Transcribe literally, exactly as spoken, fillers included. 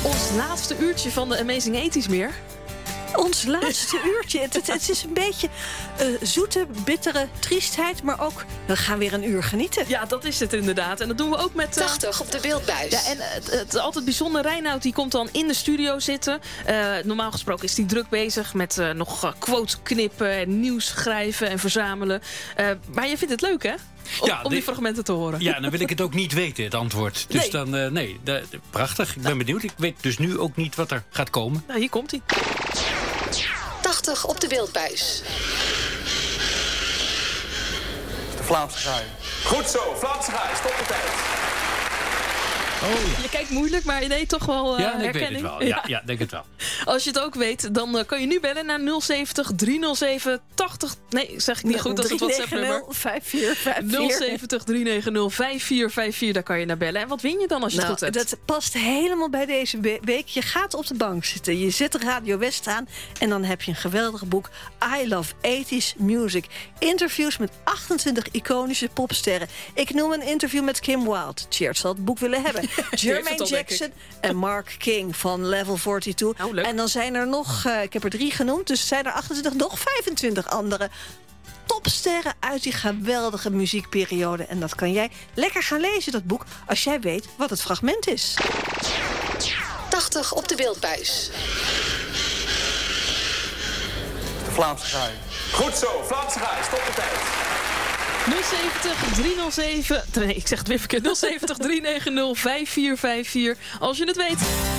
Ons laatste uurtje van de Amazing eighties meer. Ons laatste uurtje. Het, het, het is een beetje uh, zoete, bittere triestheid, maar ook, we gaan weer een uur genieten. Ja, dat is het inderdaad. En dat doen we ook met... Uh, tachtig op de beeldbuis. Ja, en het, het is altijd bijzonder. Reinoud die komt dan in de studio zitten. Uh, normaal gesproken is hij druk bezig met uh, nog uh, quotes knippen en nieuws schrijven en verzamelen. Uh, maar je vindt het leuk, hè? Om, ja, om die fragmenten te horen. Ja, dan wil ik het ook niet weten, het antwoord. Dus nee. dan, uh, nee, de, de, prachtig. Ik ben benieuwd. Ik weet dus nu ook niet wat er gaat komen. Nou, hier komt hij. tachtig op de beeldbuis. De Vlaamse gaai. Goed zo, Vlaamse gaai, stop de tijd. Oh, ja. Je kijkt moeilijk, maar nee, toch wel uh, ja, ik herkenning. weet het wel. Ja, ja, denk het wel. Als je het ook weet, dan uh, kan je nu bellen naar nul zeventig driehonderdzeven tachtig. Nee, zeg ik niet goed, dat is het WhatsApp-nummer. vijf vier vijf vier. nul zeventig driehonderdnegentig vijf vier vijf vier, daar kan je naar bellen. En wat win je dan als je nou, het goed hebt? Dat past helemaal bij deze week. Je gaat op de bank zitten, je zet Radio West aan en dan heb je een geweldig boek. I Love eighties Music. Interviews met achtentwintig iconische popsterren. Ik noem een interview met Kim Wilde. Cheers zal het boek willen hebben. Jermaine Jackson en Mark King van Level tweeënveertig. Oh, leuk. En dan zijn er nog, uh, ik heb er drie genoemd, dus zijn er achtentwintig, nog vijfentwintig andere topsterren uit die geweldige muziekperiode. En dat kan jij lekker gaan lezen, dat boek, als jij weet wat het fragment is. tachtig op de beeldbuis. De Vlaamse gaai. Goed zo, Vlaamse gaai, stop de tijd. nul zeventig driehonderdzeven. Nee, ik zeg het weer verkeerd. nul zeventig driehonderdnegentig vijf vier vijf vier. Als je het weet.